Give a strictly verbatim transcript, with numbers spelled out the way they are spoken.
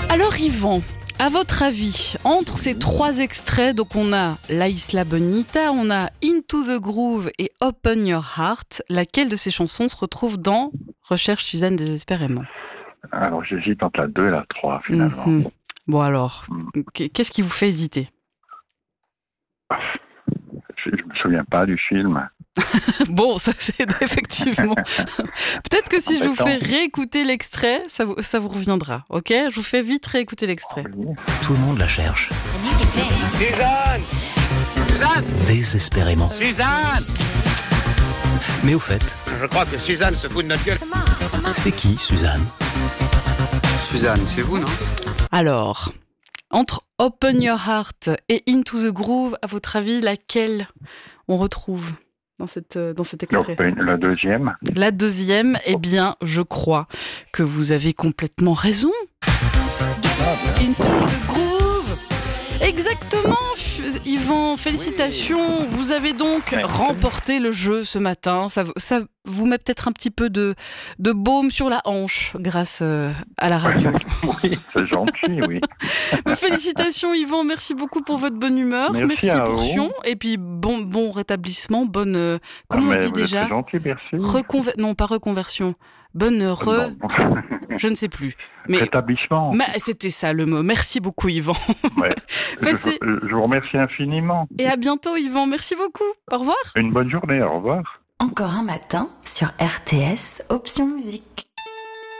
Alors Yvan, à votre avis, entre ces trois extraits, donc on a La Isla Bonita, on a Into the Groove et Open Your Heart, laquelle de ces chansons se retrouve dans Recherche Suzanne désespérément? Alors j'hésite entre la deux et la trois finalement. Mmh. Bon alors, Mm. qu'est-ce qui vous fait hésiter? Je ne me souviens pas du film. Bon, ça c'est effectivement... Peut-être que si je vous fais réécouter l'extrait, ça vous, ça vous reviendra, ok? Je vous fais vite réécouter l'extrait. Tout le monde la cherche. Suzanne Suzanne Désespérément. Suzanne Mais au fait, Je crois que Suzanne se fout de notre gueule. c'est qui Suzanne? Suzanne, c'est vous, non? Alors, entre Open Your Heart et Into the Groove, à votre avis, laquelle on retrouve dans, cette, dans cet extrait? Donc, la deuxième. La deuxième, eh bien, je crois que vous avez complètement raison. Into the Groove. Exactement, Yvan, félicitations. Vous avez donc remporté le jeu ce matin. Ça, ça vous met peut-être un petit peu de, de baume sur la hanche grâce à la radio. Oui, c'est gentil, oui. Félicitations Yvan, merci beaucoup pour votre bonne humeur. Merci, merci à pour vous. Sion. Et puis bon, bon rétablissement, bonne... Euh, comment Ah, on mais dit vous déjà êtes gentil, merci. Reconver... Non, pas reconversion. Bonne re... Non. Je ne sais plus. Mais... Rétablissement. Mais c'était ça le mot. Merci beaucoup Yvan. Ouais. Passez... je, je vous remercie infiniment. Et à bientôt Yvan, merci beaucoup. Au revoir. Une bonne journée, au revoir. Encore un matin sur R T S, option musique.